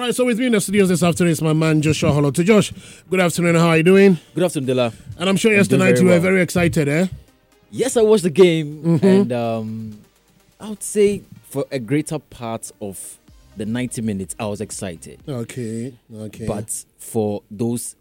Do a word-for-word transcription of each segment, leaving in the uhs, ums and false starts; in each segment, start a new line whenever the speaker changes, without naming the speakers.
right, so with me in the studios this afternoon is my man Joshua Hollow. To Josh, good afternoon. How are you doing?
Good afternoon, Dilla.
And I'm sure yesterday you
well.
were very excited, eh?
Yes, I watched the game,
mm-hmm.
and um, I would say for a greater part of the ninety minutes, I was excited.
Okay, okay.
But for those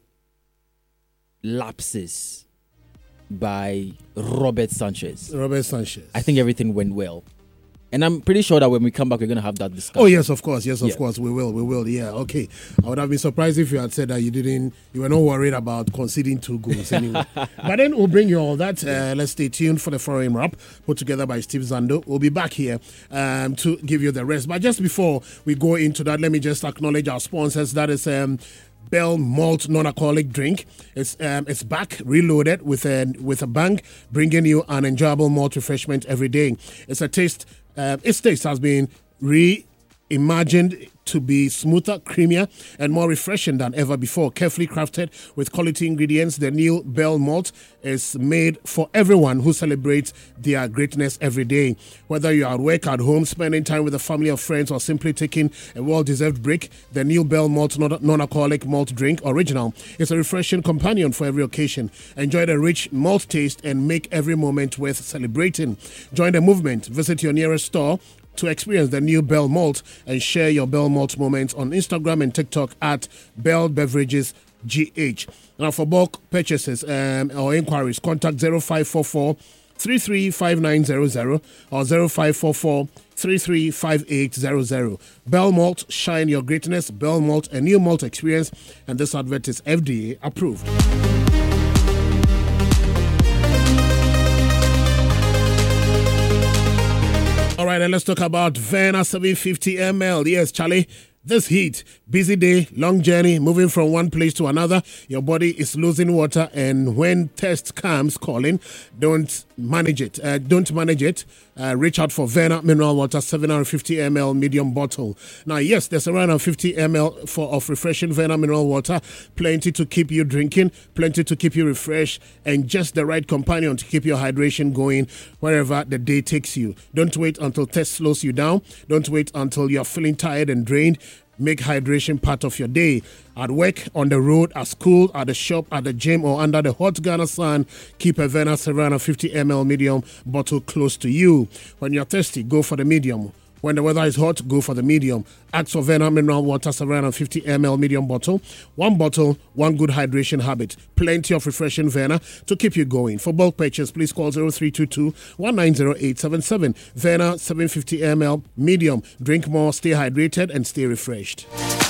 lapses by Robert Sanchez,
Robert Sanchez,
I think everything went well. And I'm pretty sure that when we come back, we're going to have that discussion.
Oh, yes, of course. Yes, of
yeah.
course. We will. We will. Yeah, okay. I would have been surprised if you had said that you didn't, you were not worried about conceding two goals anyway. But then we'll bring you all that. Uh, let's stay tuned for the foreign wrap put together by Steve Zando. We'll be back here um, to give you the rest. But just before we go into that, let me just acknowledge our sponsors. That is um, Bell Malt Non-Alcoholic Drink. It's um, it's back, reloaded with a, with a bang, bringing you an enjoyable malt refreshment every day. It's a taste... Uh, its taste has been reimagined to be smoother, creamier, and more refreshing than ever before. Carefully crafted with quality ingredients, the new Bell Malt is made for everyone who celebrates their greatness every day. Whether you are at work, at home, spending time with a family or friends, or simply taking a well-deserved break, the new Bell Malt Non-Alcoholic Malt Drink Original is a refreshing companion for every occasion. Enjoy the rich malt taste and make every moment worth celebrating. Join the movement. Visit your nearest store to experience the new Bell Malt and share your Bell Malt moments on Instagram and TikTok at Bell Beverages G H. Now, for bulk purchases um, or inquiries, contact zero five four four, three three five nine zero zero or zero five four four, three three five eight zero zero. Bell Malt, shine your greatness. Bell Malt, a new malt experience, and this advert is F D A approved. All right, and let's talk about Verna seven fifty milliliters. Yes, Charlie, this heat, busy day, long journey, moving from one place to another, your body is losing water, and when test comes calling, don't manage it. Uh, don't manage it. Uh, reach out for Verna Mineral Water seven hundred fifty milliliters medium bottle. Now, yes, there's around fifty milliliters for of refreshing Verna Mineral Water. Plenty to keep you drinking, plenty to keep you refreshed, and just the right companion to keep your hydration going wherever the day takes you. Don't wait until test slows you down. Don't wait until you're feeling tired and drained. Make hydration part of your day. At work, on the road, at school, at the shop, at the gym, or under the hot Ghana sun, keep a Verna seven hundred fifty milliliters medium bottle close to you. When you're thirsty, go for the medium. When the weather is hot, go for the medium. Ask for Verna Mineral Water seven hundred fifty milliliters medium bottle. One bottle, one good hydration habit. Plenty of refreshing Verna to keep you going. For bulk purchase, please call zero three two two, one nine zero eight seven seven. Verna seven hundred fifty milliliters medium. Drink more, stay hydrated, and stay refreshed.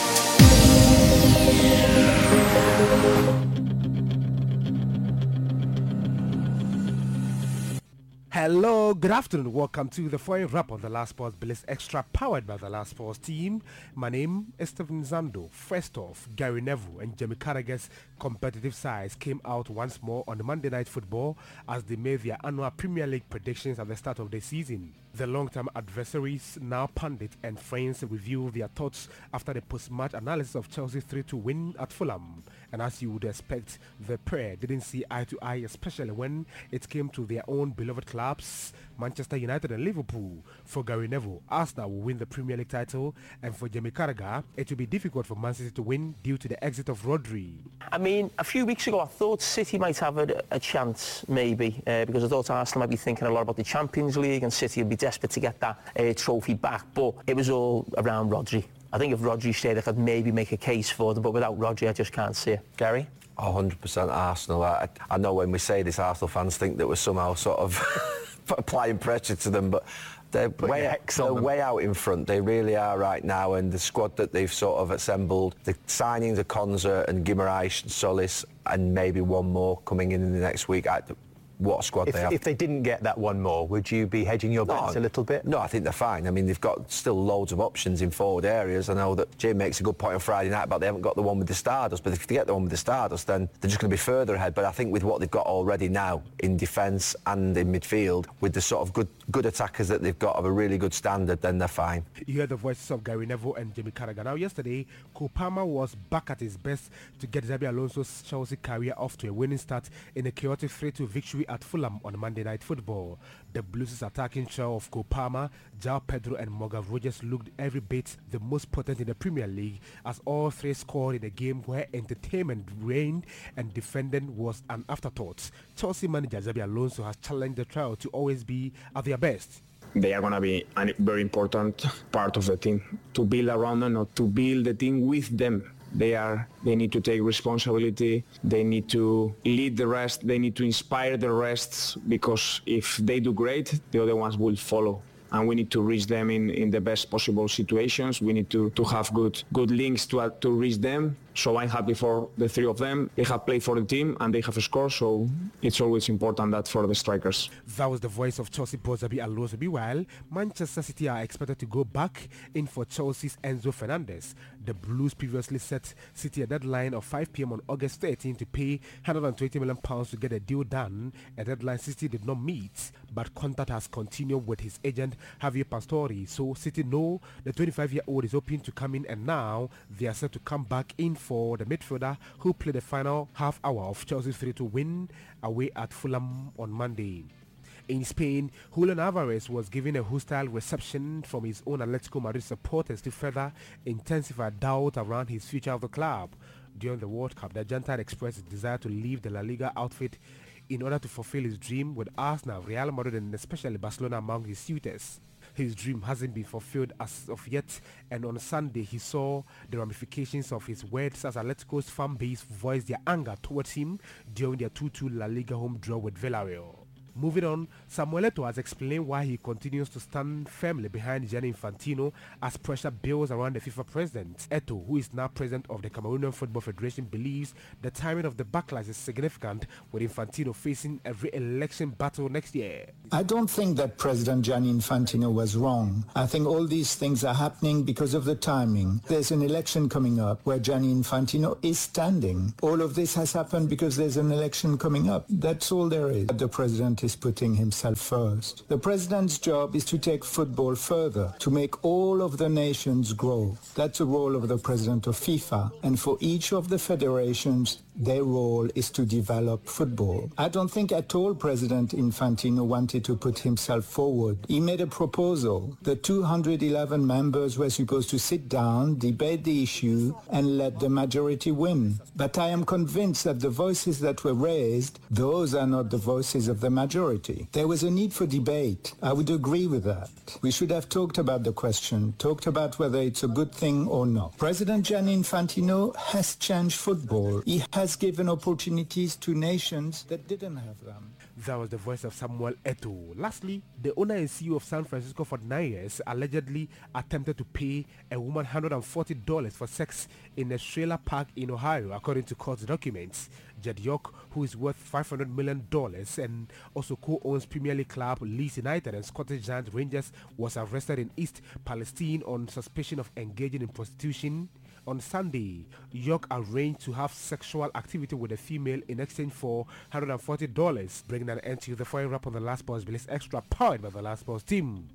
Hello, good afternoon. Welcome to the foreign wrap on the Last Sports Bliss Extra, powered by the Last Sports team. My name is Stephen Zando. First off, Gary Neville and Jamie Carragher's competitive sides came out once more on the Monday Night Football as they made their annual Premier League predictions at the start of the season. The long-term adversaries, now pundit and friends, review their thoughts after the post-match analysis of Chelsea's three two win at Fulham. And as you would expect, the pair didn't see eye to eye, especially when it came to their own beloved clubs, Manchester United and Liverpool. For Gary Neville, Arsenal will win the Premier League title, and for Jamie Carragher, it will be difficult for Man City to win due to the exit of Rodri.
I mean, a few weeks ago I thought City might have a, a chance, maybe, uh, because I thought Arsenal might be thinking a lot about the Champions League and City would be desperate to get that uh, trophy back, but it was all around Rodri. I think if Rodri stayed, I could maybe make a case for them, but without Rodri, I just can't see it. Gary?
one hundred percent Arsenal. I, I know when we say this, Arsenal fans think that we're somehow sort of applying pressure to them, but they're, way, they're way out in front. They really are right now, and the squad that they've sort of assembled, the signings of Konza and Guimaraes, Solis, and maybe one more coming in in the next week. I, what a squad
if,
they have.
If they didn't get that one more, would you be hedging your bets
no,
a little bit?
No, I think they're fine. I mean, they've got still loads of options in forward areas. I know that Jim makes a good point on Friday night about they haven't got the one with the Stardust, but if they get the one with the Stardust, then they're just going to be further ahead. But I think with what they've got already now in defence and in midfield, with the sort of good good attackers that they've got of a really good standard, then they're fine.
You heard the voices of Gary Neville and Jamie Carragher. Now, yesterday, Cole Palmer was back at his best to get Xabi Alonso's Chelsea career off to a winning start in a chaotic three two victory away at Fulham on Monday Night Football. The Blues' attacking trio of Cole Palmer, João Pedro and Morgan Rogers looked every bit the most potent in the Premier League, as all three scored in a game where entertainment reigned and defending was an afterthought. Chelsea manager Xabi Alonso has challenged the trio to always be at their best.
They are going to be a very important part of the team, to build around them, or to build the team with them. They are. They need to take responsibility. They need to lead the rest. They need to inspire the rest, because if they do great, the other ones will follow. And we need to reach them in, in the best possible situations. We need to, to have good good links to uh, to reach them. So I'm happy for the three of them. They have played for the team and they have scored, so it's always important that for the strikers.
That was the voice of Chelsea boss Xabi Alonso. Meanwhile, Manchester City are expected to go back in for Chelsea's Enzo Fernandez. The Blues previously set City a deadline of five p.m. on August thirteenth to pay one hundred twenty million pounds to get a deal done, a deadline City did not meet, but contact has continued with his agent Javier Pastore, so City know the twenty-five-year-old is hoping to come in, and now they are set to come back in for the midfielder who played the final half hour of Chelsea's three two win away at Fulham on Monday. In Spain, Julian Alvarez was given a hostile reception from his own Atletico Madrid supporters to further intensify doubt around his future of the club. During the World Cup, the Argentine expressed his desire to leave the La Liga outfit in order to fulfill his dream with Arsenal, Real Madrid and especially Barcelona among his suitors. His dream hasn't been fulfilled as of yet, and on Sunday he saw the ramifications of his words as Atletico's fan base voiced their anger towards him during their two two La Liga home draw with Villarreal. Moving on, Samuel Eto'o has explained why he continues to stand firmly behind Gianni Infantino as pressure builds around the FIFA president. Eto'o, who is now president of the Cameroonian Football Federation, believes the timing of the backlash is significant, with Infantino facing a re-election battle next year.
I don't think that President Gianni Infantino was wrong. I think all these things are happening because of the timing. There's an election coming up where Gianni Infantino is standing. All of this has happened because there's an election coming up. That's all there is. The president is putting himself first. The president's job is to take football further, to make all of the nations grow. That's the role of the president of FIFA. And for each of the federations, their role is to develop football. I don't think at all President Infantino wanted to put himself forward. He made a proposal. The two hundred eleven members were supposed to sit down, debate the issue, and let the majority win. But I am convinced that the voices that were raised, those are not the voices of the majority. There was a need for debate. I would agree with that. We should have talked about the question, talked about whether it's a good thing or not. President Gianni Infantino has changed football. He has has given opportunities to nations that didn't have them.
That was the voice of Samuel Eto'o. Lastly, the owner and C E O of San Francisco forty-niners allegedly attempted to pay a woman one hundred forty dollars for sex in a trailer park in Ohio, according to court documents. Jed York, who is worth five hundred million dollars and also co-owns Premier League club Leeds United and Scottish Giants Rangers, was arrested in East Palestine on suspicion of engaging in prostitution. On Sunday, York arranged to have sexual activity with a female in exchange for one hundred forty dollars, bringing an end to the foreign wrap on the Last Pause Bliss Extra, powered by the Last Pause team.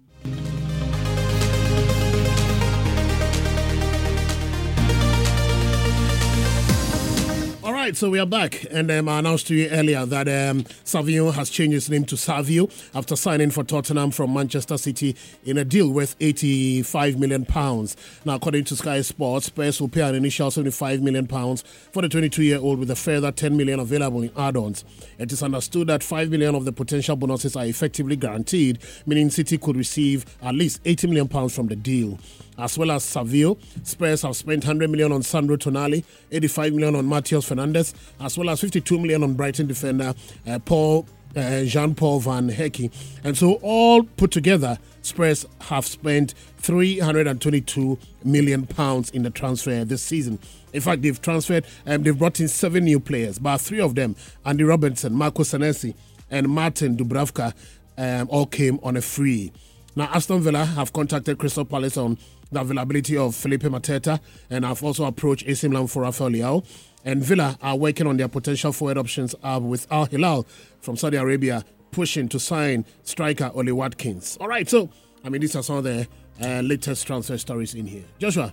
All right, so we are back, and um, I announced to you earlier that um, Savio has changed his name to Savio after signing for Tottenham from Manchester City in a deal worth eighty-five million pounds. Now, according to Sky Sports, Spurs will pay an initial seventy-five million pounds for the twenty-two-year-old with a further ten million pounds available in add-ons. It is understood that five million pounds of the potential bonuses are effectively guaranteed, meaning City could receive at least eighty million pounds from the deal. As well as Savio, Spurs have spent one hundred million pounds on Sandro Tonali, eighty-five million pounds on Matheus Fernandes, as well as fifty-two million pounds on Brighton defender uh, Paul uh, Jean-Paul Van Hecke. And so all put together, Spurs have spent three hundred twenty-two million pounds in the transfer this season. In fact, they've transferred, um, they've brought in seven new players, but three of them, Andy Robertson, Marco Senesi, and Martin Dubravka, um, all came on a free. Now, Aston Villa have contacted Crystal Palace on the availability of Felipe Mateta, and have also approached A C Milan for Rafael Leao. And Villa are working on their potential forward options uh, with Al Hilal from Saudi Arabia pushing to sign striker Oli Watkins. All right, so, I mean, these are some of the uh, latest transfer stories in here. Joshua?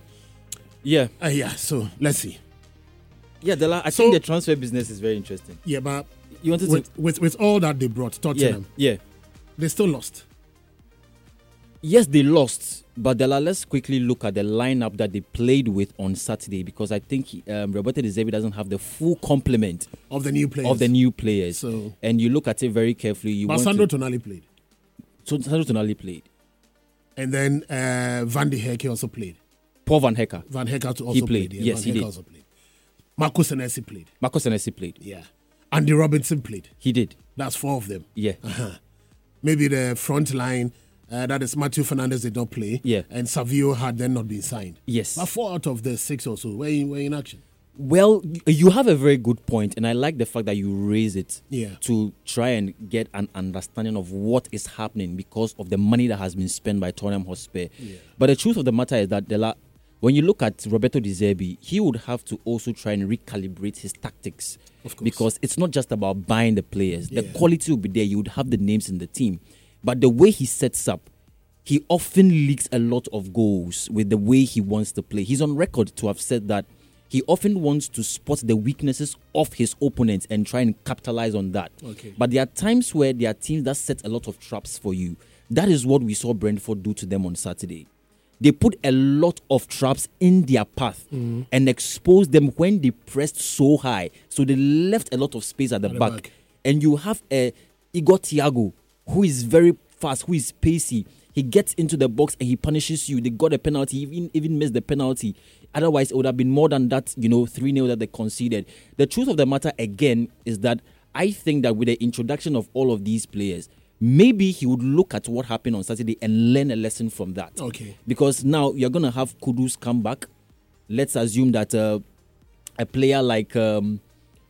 Yeah.
Uh, yeah, so let's see.
Yeah, the la- I
so,
think the transfer business is very interesting.
Yeah, but
You wanted
with,
to
with with all that they brought, Tottenham,
yeah, yeah.
they still lost.
Yes, they lost, but Dela, let's quickly look at the lineup that they played with on Saturday, because I think um, Roberto De Zerbi doesn't have the full complement
of the new players.
Of the new players,
so,
and you look at it very carefully. You
but
want
Sandro
to,
Tonali played.
So Sandro Tonali played,
and then uh, Van de Hecke also played.
Paul Van Hecke.
Van Hecke also
he played.
played. Yeah,
yes,
Van
he
Hecke
did.
Also played. Marcus Senesi played.
Marcus Senesi played.
Yeah. Andy Robinson played.
He did.
That's four of them.
Yeah.
Uh-huh. Maybe the front line, uh, that is Matthew Fernandes, did not play.
Yeah.
And Savio had then not been signed.
Yes.
But four out of the six or so were in, were in action.
Well, you have a very good point, and I like the fact that you raise it
yeah.
to try and get an understanding of what is happening because of the money that has been spent by Tottenham Hotspur.
Yeah.
But the truth of the matter is that the la- when you look at Roberto De Zerbi, he would have to also try and recalibrate his tactics.
Of course.
Because it's not just about buying the players.
Yeah.
The quality will be there. You would have the names in the team. But the way he sets up, he often leaks a lot of goals with the way he wants to play. He's on record to have said that he often wants to spot the weaknesses of his opponents and try and capitalize on that.
Okay.
But there are times where there are teams that set a lot of traps for you. That is what we saw Brentford do to them on Saturday. They put a lot of traps in their path
mm-hmm.
and exposed them when they pressed so high. So they left a lot of space at the,
at the
back.
back.
And you have uh, Igor Thiago, who is very fast, who is pacey. He gets into the box and he punishes you. They got a penalty, even even missed the penalty. Otherwise, it would have been more than that, you know, three nil that they conceded. The truth of the matter, again, is that I think that with the introduction of all of these players, maybe he would look at what happened on Saturday and learn a lesson from that.
Okay.
Because now you're going to have Kudus come back. Let's assume that uh, a player like um,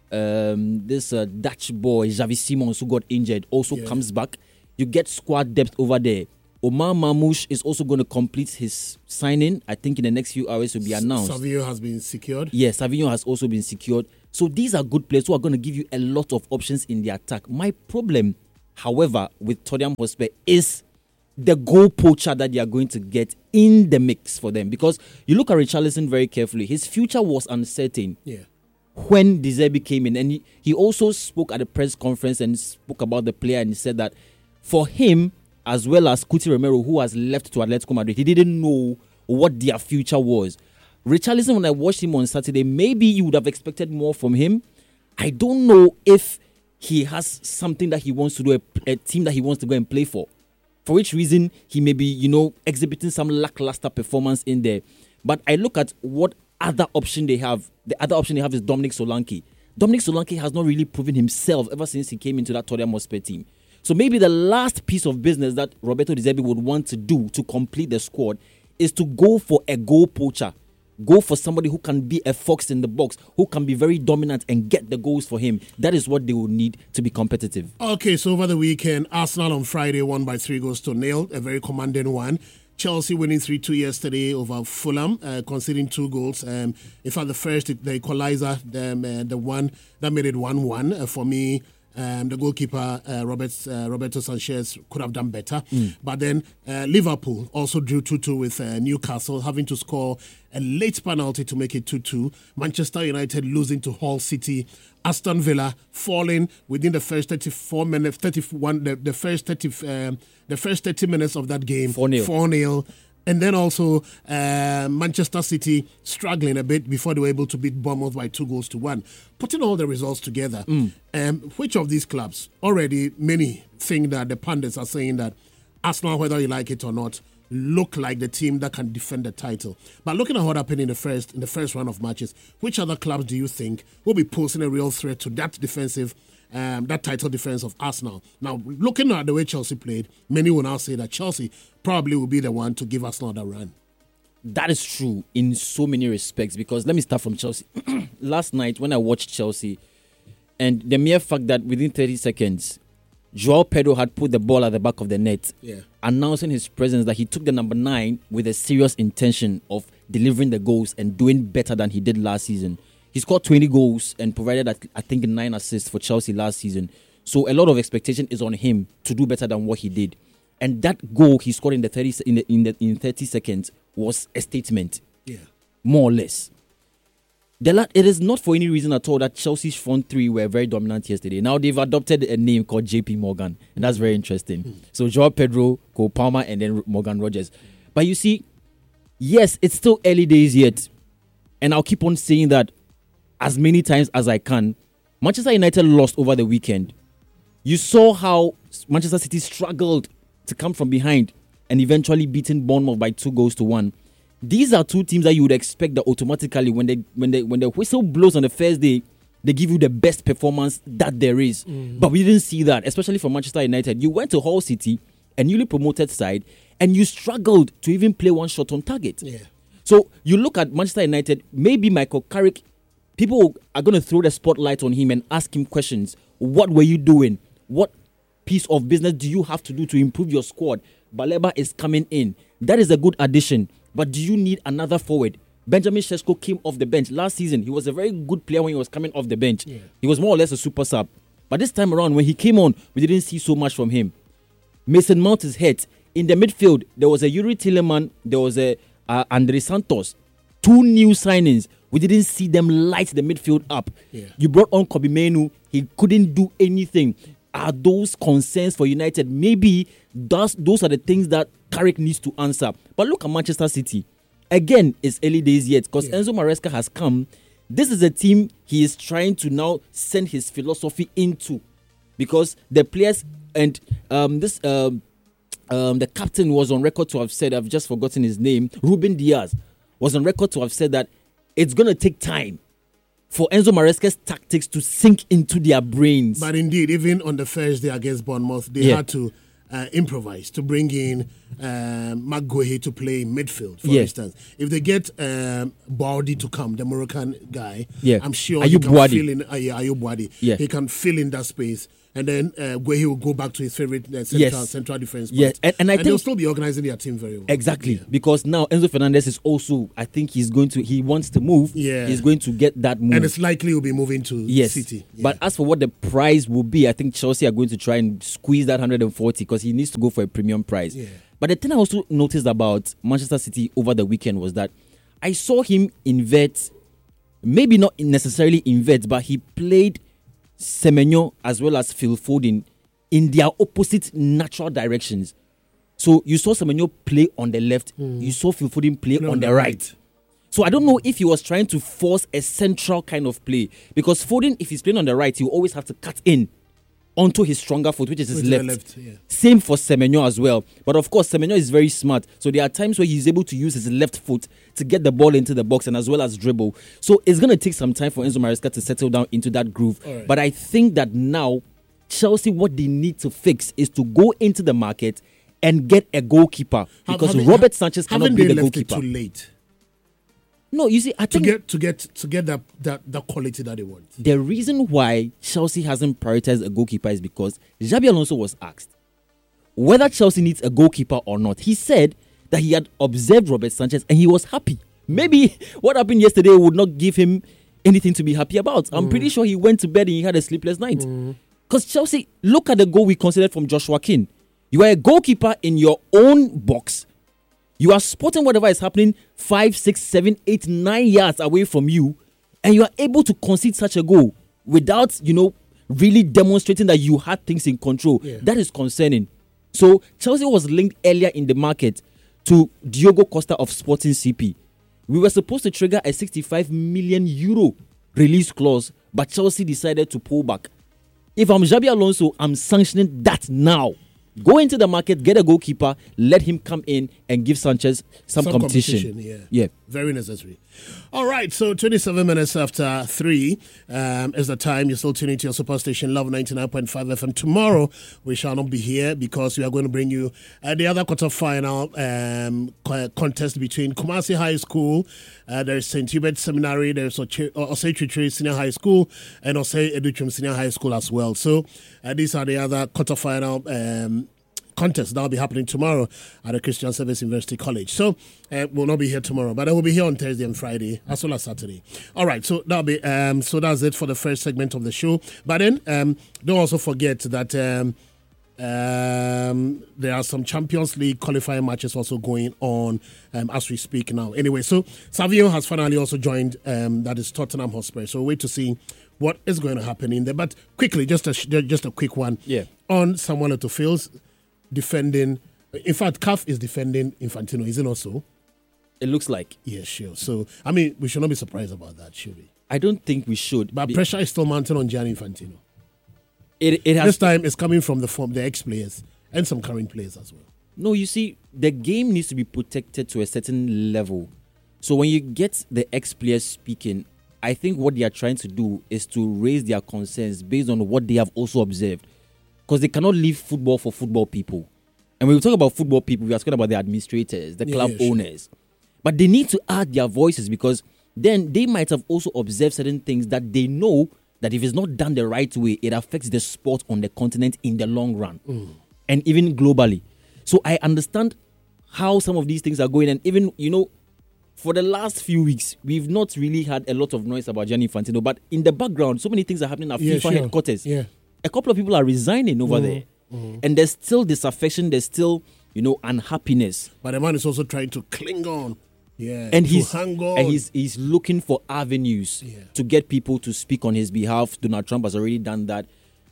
um, this uh, Dutch boy, Xavi Simons, who got injured, also
yeah.
comes back. You get squad depth over there. Omar Mamouche is also going to complete his signing. I think in the next few hours will be announced.
Savio has been secured.
Yes, Savio has also been secured. So these are good players who are going to give you a lot of options in the attack. My problem, however, with Tottenham Hotspur is the goal poacher that they are going to get in the mix for them. Because you look at Richarlison very carefully. His future was uncertain.
Yeah.
When De Zerbi came in, and he, he also spoke at the press conference and spoke about the player, and he said that for him, as well as Cuti Romero, who has left to Atletico Madrid, he didn't know what their future was. Richarlison, when I watched him on Saturday, maybe you would have expected more from him. I don't know if he has something that he wants to do, a, a team that he wants to go and play for. For which reason, he may be, you know, exhibiting some lackluster performance in there. But I look at what other option they have. The other option they have is Dominic Solanke. Dominic Solanke has not really proven himself ever since he came into that Tottenham Hotspur team. So maybe the last piece of business that Roberto De Zerbi would want to do to complete the squad is to go for a goal poacher. Go for somebody who can be a fox in the box, who can be very dominant and get the goals for him. That is what they will need to be competitive.
Okay, so over the weekend, Arsenal on Friday won by three goals to nil, a very commanding one. Chelsea winning three two yesterday over Fulham, uh, conceding two goals. Um, in fact, the first, the equalizer, the, uh, the one that made it one one, uh, for me, Um, the goalkeeper, uh, Robert, uh, Roberto Sanchez, could have done better.
Mm.
But then uh, Liverpool also drew two two with uh, Newcastle, having to score a late penalty to make it two two. Manchester United losing to Hull City. Aston Villa falling within the first thirty-four minutes, thirty-one, the, the, first thirty, um, the first thirty minutes of that game.
four nil.
four nil. And then also uh, Manchester City struggling a bit before they were able to beat Bournemouth by two goals to one. Putting all the results together,
Mm.
um, which of these clubs, already many think that the pundits are saying that Arsenal, whether you like it or not, look like the team that can defend the title. But looking at what happened in the first in the first round of matches, which other clubs do you think will be posing a real threat to that defensive Um, that title defense of Arsenal? Now, looking at the way Chelsea played, many will now say that Chelsea probably will be the one to give Arsenal that run.
That is true in so many respects, because let me start from Chelsea. Last night when I watched Chelsea, and the mere fact that within thirty seconds, Joao Pedro had put the ball at the back of the net,
yeah.
announcing his presence, that he took the number nine with a serious intention of delivering the goals and doing better than he did last season. He scored twenty goals and provided, I think, nine assists for Chelsea last season. So a lot of expectation is on him to do better than what he did. And that goal he scored in the thirty in the, in the in thirty seconds was a statement,
yeah,
more or less. The la- it is not for any reason at all that Chelsea's front three were very dominant yesterday. Now they've adopted a name called J P Morgan, and that's very interesting. Mm. So Joao Pedro, Cole Palmer, and then Morgan Rogers. But you see, yes, it's still early days yet, and I'll keep on saying that as many times as I can. Manchester United lost over the weekend. You saw how Manchester City struggled to come from behind and eventually beaten Bournemouth by two goals to one. These are two teams that you would expect that automatically when they when they when the whistle blows on the first day, they give you the best performance that there is. Mm. But we didn't see that, especially for Manchester United. You went to Hull City, a newly promoted side, and you struggled to even play one shot on target.
Yeah.
So you look at Manchester United, maybe Michael Carrick, people are going to throw the spotlight on him and ask him questions. What were you doing? What piece of business do you have to do to improve your squad? Baleba is coming in. That is a good addition. But do you need another forward? Benjamin Sesko came off the bench. Last season, he was a very good player when he was coming off the bench. Yeah. He was more or less a super sub. But this time around, when he came on, we didn't see so much from him. Mason Mount is hurt. In the midfield, there was a Yuri Tilleman, there was a uh, Andre Santos. Two new signings. We didn't see them light the midfield up. Yeah. You brought on Kobe Menu. He couldn't do anything. Are those concerns for United? Maybe those, those are the things that Carrick needs to answer. But look at Manchester City. Again, it's early days yet because yeah. Enzo Maresca has come. This is a team he is trying to now send his philosophy into, because the players and um, this um, um, the captain was on record to have said, I've just forgotten his name, Ruben Diaz was on record to have said that it's going to take time for Enzo Maresca's tactics to sink into their brains.
But indeed, even on the first day against Bournemouth, they yeah. had to uh, improvise to bring in uh, Mark Guehi to play midfield, for yeah. instance. If they get um, Boadi to come, the Moroccan guy, yeah. I'm sure
Ayub
he can
Boadi.
fill in, uh, yeah, Ayub Boadi. Yeah. He can fill in that space. And then uh, Guehi will go back to his favorite uh, central,
yes.
central defense.
Yes, and, and I
and
think
they'll still be organizing their team very well.
Exactly,
yeah.
because now Enzo Fernandez is also, I think he's going to, he wants to move. Yeah. He's going to get that move.
And it's likely he'll be moving to
yes.
City. Yeah.
But as for what the price will be, I think Chelsea are going to try and squeeze that one hundred forty because he needs to go for a premium price. Yeah. But the thing I also noticed about Manchester City over the weekend was that I saw him invert, maybe not necessarily invert, but he played Semenyo as well as Phil Foden in their opposite natural directions. So you saw Semenyo play on the left, mm. you saw Phil Foden play no, on the right. right. So I don't know if he was trying to force a central kind of play, because Foden, if he's playing on the right, he will always have to cut in onto his stronger foot, which is his left. left yeah. Same for Semenyo as well. But of course, Semenyo is very smart. So there are times where he's able to use his left foot to get the ball into the box and as well as dribble. So it's going to take some time for Enzo Maresca to settle down into that groove. Right. But I think that now, Chelsea, what they need to fix is to go into the market and get a goalkeeper, because have, have Robert they, Sanchez cannot be the goalkeeper.
Too late.
No, you see, I
to
think
get to get to get that, that that quality that they want.
The reason why Chelsea hasn't prioritized a goalkeeper is because Xabi Alonso was asked whether Chelsea needs a goalkeeper or not. He said that he had observed Robert Sanchez and he was happy. Maybe what happened yesterday would not give him anything to be happy about. I'm mm. pretty sure he went to bed and he had a sleepless night. Because mm. Chelsea, look at the goal we considered from Joshua King. You are a goalkeeper in your own box. You are spotting whatever is happening five, six, seven, eight, nine yards away from you, and you are able to concede such a goal without, you know, really demonstrating that you had things in control. Yeah. That is concerning. So Chelsea was linked earlier in the market to Diogo Costa of Sporting C P. We were supposed to trigger a sixty-five million euro release clause, but Chelsea decided to pull back. If I'm Xabi Alonso, I'm sanctioning that now. Go into the market, get a goalkeeper, let him come in and give Sanchez some, some competition.
competition.
Yeah.
yeah, very necessary. All right, so twenty-seven minutes after three um, is the time. You're still tuning to your superstation, Love ninety-nine point five F M. Tomorrow, we shall not be here because we are going to bring you uh, the other quarterfinal um, co- contest between Kumasi High School, uh, there's Saint Hubert Seminary, there's Osei Twitri Senior High School, and Osei Educhum Senior High School as well. So uh, these are the other quarterfinal um contest that will be happening tomorrow at the Christian Service University College. So uh, we'll not be here tomorrow, but I will be here on Thursday and Friday as well as Saturday. All right, so that'll be um, so that's it for the first segment of the show. But then um, don't also forget that um, Um, there are some Champions League qualifying matches also going on um, as we speak now. Anyway, so Savio has finally also joined. Um, that is Tottenham Hotspur. So wait to see what is going to happen in there. But quickly, just a just a quick one.
Yeah.
On Samuel Eto'o-Field's defending. In fact, C A F is defending Infantino. Is it not so?
It looks like.
Yeah, sure. So I mean, we should not be surprised about that, should we?
I don't think we should.
But
be-
pressure is still mounting on Gianni Infantino.
It, it has
this time it's coming from the form, the ex-players and some current players as well.
No, you see, the game needs to be protected to a certain level. So when you get the ex-players speaking, I think what they are trying to do is to raise their concerns based on what they have also observed. Because they cannot leave football for football people. And when we talk about football people, we are talking about the administrators, the
Yeah,
club
yeah, sure.
owners. But they need to add their voices because then they might have also observed certain things that they know that if it's not done the right way, it affects the sport on the continent in the long run
Mm.
and even globally. So I understand how some of these things are going. And even, you know, for the last few weeks, we've not really had a lot of noise about Gianni Infantino. But in the background, so many things are happening at
Yeah,
FIFA
sure.
headquarters.
Yeah.
A couple of people are resigning over
Mm.
there.
Mm.
And there's still disaffection. There's still, you know, unhappiness.
But the man is also trying to cling on. Yeah.
And
to
he's
hang on.
and he's he's looking for avenues
Yeah.
to get people to speak on his behalf. Donald Trump has already done that.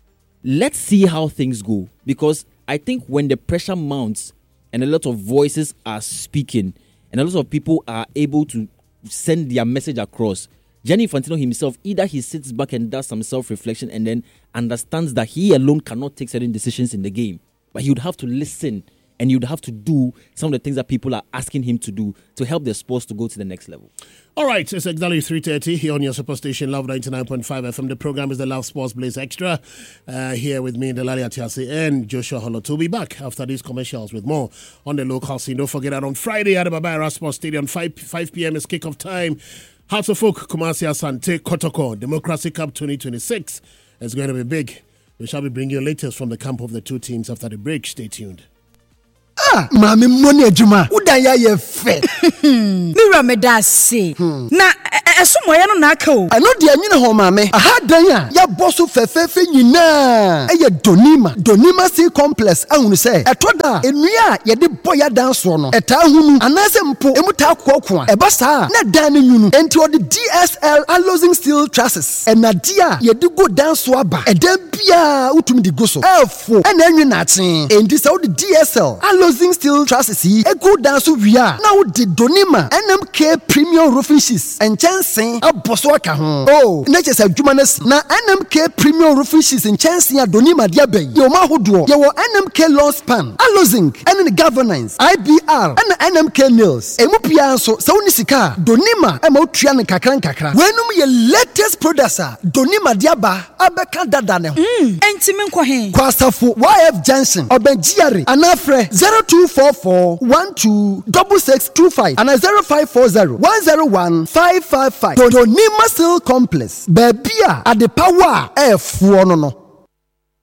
Let's see how things go, because I think when the pressure mounts and a lot of voices are speaking and a lot of people are able to send their message across, Gianni Infantino himself, either he sits back and does some self-reflection and then understands that he alone cannot take certain decisions in the game, but he would have to listen and you'd have to do some of the things that people are asking him to do to help the sports to go to the next level.
All right, it's exactly three thirty here on your superstation, Love ninety-nine point five F M. The program is the Love Sports Blaze Extra. Uh, here with me, Delali Atiasi and Joshua Holoto. We'll be back after these commercials with more on the local scene. Don't forget that on Friday at the Babaya Sports Stadium, five p.m. is kickoff time. Hearts of Oak, Kumasi Asante, Kotoko, Democracy Cup twenty twenty-six. It's going to be big. We shall be bringing you latest from the camp of the two teams after the break. Stay tuned.
Ah, mami money ejuma. Udan ya ye fe.
Mira me da se. Na esomo ya no na aka o.
Ano de anyine ho mami. Aha dan ya ya boso fefefe nyina. Eye Donima. Donima Sea Complex ahunu se. Etoda enua ye de boya dan so no. Eta hunu anase mpo emuta kokko a. Eba sa na dan ne nyunu. Enti odi D S L Alloying Steel Trusses. Enadia ye de go dan so aba. Edan bia utumi di go so. Efo ena enwe na aten. Enti se odi D S L Alloying Steel Trusses yi egu dan so wia. Na odi Donima N M K Premium Roofing Sheets and Chansen aboso aka ho. Oh, na chese adwuma na na N M K Premium Roofing Sheets and Chansen a Donima dia ben. Ye ma hodo. Ye wo N M K Lawn Span, Alloying, and the Governance, I B R, and N M K Nails. Emu pia so se woni sika Donima e ma otua ne kakran kakra. Wenum ye latest products a Donima dia ba abeka dada ne ho.
Mm, enti me nkɔ he.
Kwasafo Y F Johnson, Obenjiare, Anafre zero two four four one two six six two five and zero five four zero one zero one five five five. Donima Steel Complex. Baby a ade power e fuo no no.